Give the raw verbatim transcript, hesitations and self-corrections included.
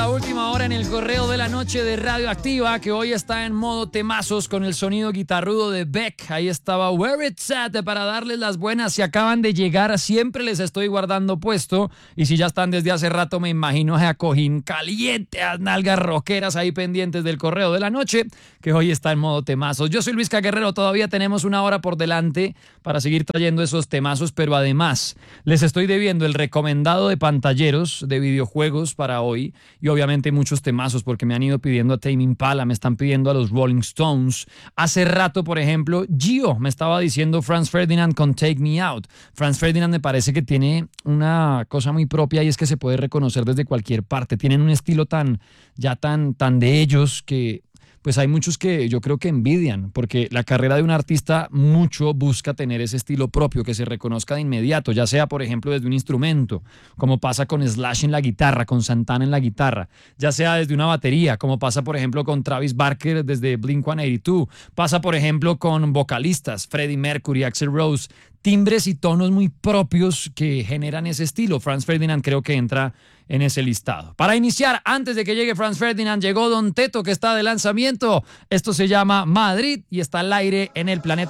la última hora en el correo de la noche de Radioactiva, que hoy está en modo temazos con el sonido guitarrudo de Beck. Ahí estaba Where It's At para darles las buenas. Si acaban de llegar, siempre les estoy guardando puesto. Y si ya están desde hace rato, me imagino a cojín caliente, a nalgas rockeras ahí pendientes del correo de la noche, que hoy está en modo temazos. Yo soy Luis K. Guerrero, todavía tenemos una hora por delante para seguir trayendo esos temazos, pero además les estoy debiendo el recomendado de pantalleros de videojuegos para hoy, y obviamente muchos temazos porque me han ido pidiendo a Tame Impala, me están pidiendo a los Rolling Stones. Hace rato, por ejemplo, Gio me estaba diciendo Franz Ferdinand con Take Me Out. Franz Ferdinand me parece que tiene una cosa muy propia, y es que se puede reconocer desde cualquier parte. Tienen un estilo tan, ya tan, tan de ellos que pues hay muchos que yo creo que envidian, porque la carrera de un artista mucho busca tener ese estilo propio, que se reconozca de inmediato, ya sea, por ejemplo, desde un instrumento, como pasa con Slash en la guitarra, con Santana en la guitarra, ya sea desde una batería, como pasa, por ejemplo, con Travis Barker desde Blink ciento ochenta y dos, pasa, por ejemplo, con vocalistas, Freddie Mercury, Axl Rose, timbres y tonos muy propios que generan ese estilo. Franz Ferdinand creo que entra en ese listado. Para iniciar, antes de que llegue Franz Ferdinand, llegó Don Teto, que está de lanzamiento. Esto se llama Madrid y está al aire en el planeta.